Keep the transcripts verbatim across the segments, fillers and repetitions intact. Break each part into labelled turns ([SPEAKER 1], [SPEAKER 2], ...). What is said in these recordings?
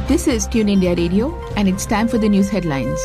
[SPEAKER 1] This is Tune India Radio, and it's time for the news headlines.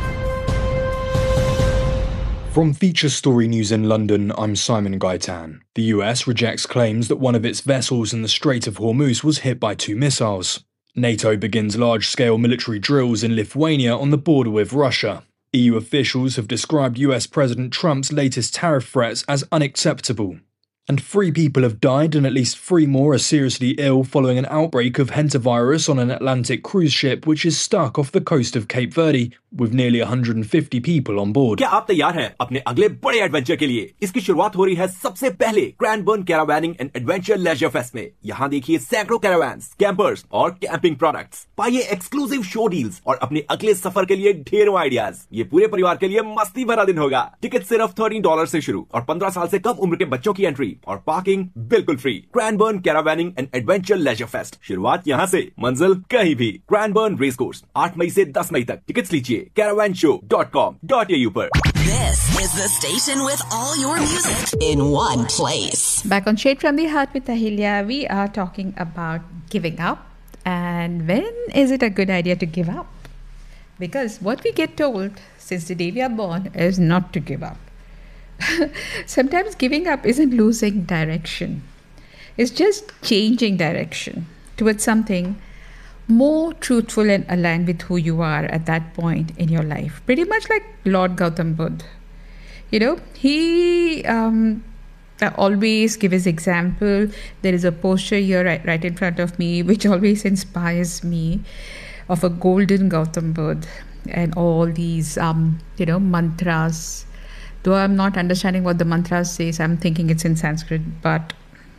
[SPEAKER 2] From Feature Story News in London, I'm Simon Gaitan. The U S rejects claims that one of its vessels in the Strait of Hormuz was hit by two missiles. NATO begins large-scale military drills in Lithuania on the border with Russia. E U officials have described U S President Trump's latest tariff threats as unacceptable. And three people have died and at least three more are seriously ill following an outbreak of hantavirus on an Atlantic cruise ship which is stuck off the coast of Cape Verde with nearly one hundred fifty people on board.
[SPEAKER 3] क्या आप तैयार हैं अपने अगले बड़े adventure के लिए? इसकी शुरुआत हो रही है सबसे पहले क्रैनबर्न कैरावैनिंग एंड एडवेंचर लेजर फेस्ट में। यहाँ देखिए सैकड़ों कैरावैन्स, कैंपर्स और कैंपिंग प्रोडक्ट्स। पाइए एक्सक्लूसिव शो डील्स और अपने अगले सफर के लिए ढेरों आइडियाज। ये पूरे परिवार के लिए मस्ती भरा दिन होगा। टिकट सिर्फ थर्टीन डॉलर से शुरू और पंद्रह साल से कम उम्र के बच्चों की एंट्री और पार्किंग बिल्कुल free. क्रैनबर्न कैरावैनिंग and adventure laser fest, शुरुआत यहाँ से, मंजिल कहीं भी। क्रैनबर्न रेस कोर्स आठ मई से दस मई तक। टिकट्स लीजिए Caravan show dot com dot A you पर।
[SPEAKER 4] This is the station with all your music in one place.
[SPEAKER 5] Back on Shade from the Heart with Ahilya, we are talking about giving up. And when is it a good idea to give up? Because what we get told since the day we are born is not to give up. Sometimes giving up isn't losing direction. It's just changing direction towards something more truthful and aligned with who you are at that point in your life. Pretty much like Lord Gautam Buddha. You know, he um, always gives his example. There is a poster here right, right in front of me which always inspires me, of a golden Gautam Buddha and all these, um, you know, mantras. Though I'm not understanding what the mantra says, I'm thinking it's in Sanskrit, but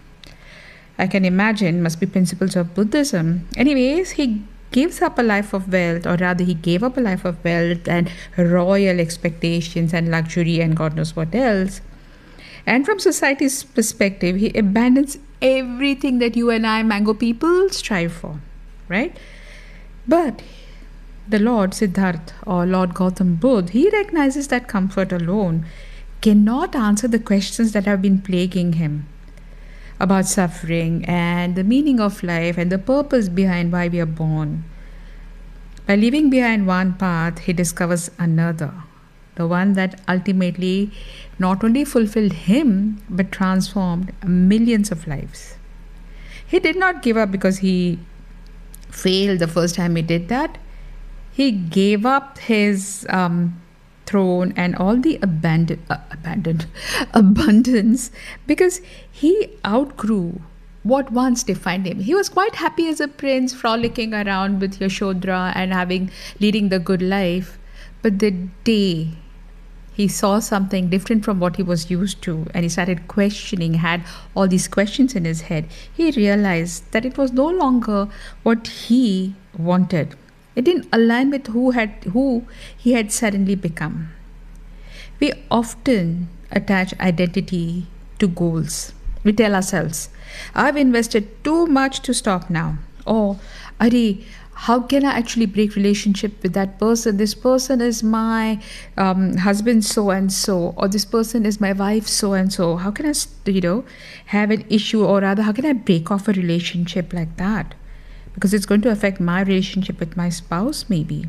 [SPEAKER 5] I can imagine must be principles of Buddhism. Anyways, he gives up a life of wealth, or rather he gave up a life of wealth and royal expectations and luxury and God knows what else. And from society's perspective, he abandons everything that you and I, Mango people, strive for, right? But the Lord Siddhartha or Lord Gautam Buddha, he recognizes that comfort alone cannot answer the questions that have been plaguing him about suffering and the meaning of life and the purpose behind why we are born. By leaving behind one path, he discovers another, the one that ultimately not only fulfilled him but transformed millions of lives. He did not give up because he failed the first time he did that. He gave up his um, throne and all the abandon, uh, abandoned abundance because he outgrew what once defined him. He was quite happy as a prince, frolicking around with Yashodhara and having leading the good life. But the day he saw something different from what he was used to, and he started questioning, had all these questions in his head, he realized that it was no longer what he wanted. It didn't align with who had who he had suddenly become. We often attach identity to goals. We tell ourselves, I've invested too much to stop now. Or, Ari, how can I actually break relationship with that person? This person is my um, husband so-and-so, or this person is my wife so-and-so. How can I, you know, have an issue, or rather, how can I break off a relationship like that? Because it's going to affect my relationship with my spouse, maybe.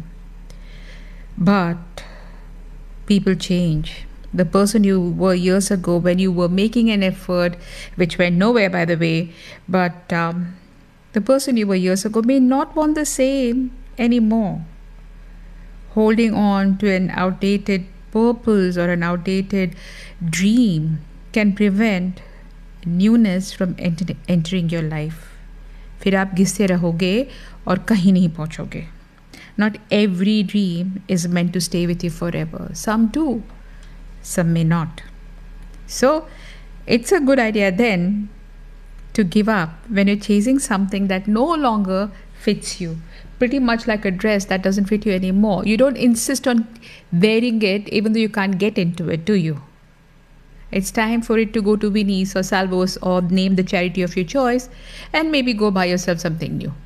[SPEAKER 5] But people change. The person you were years ago when you were making an effort, which went nowhere, by the way, but um, the person you were years ago may not want the same anymore. Holding on to an outdated purpose or an outdated dream can prevent newness from enter- entering your life. फिर आप घिसते रहोगे और कहीं नहीं पहुंचोगे. Not every dream is meant to stay with you forever. Some do, some may not. So it's a good idea then to give up when you're chasing something that no longer fits you. Pretty much like a dress that doesn't fit you anymore. You don't insist on wearing it even though you can't get into it, do you? It's time for it to go to Winnie's or Salvo's or name the charity of your choice and maybe go buy yourself something new.